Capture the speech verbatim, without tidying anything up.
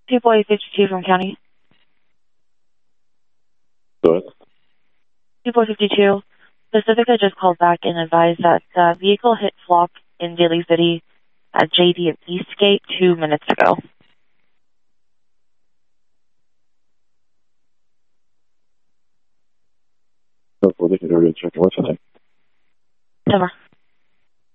two forty fifty-two from County. Go ahead. two four fifty-two. Pacifica just called back and advised that the vehicle hit flop in Daly City at J D and Eastgate two minutes ago. So, for the check, what's the name? Never.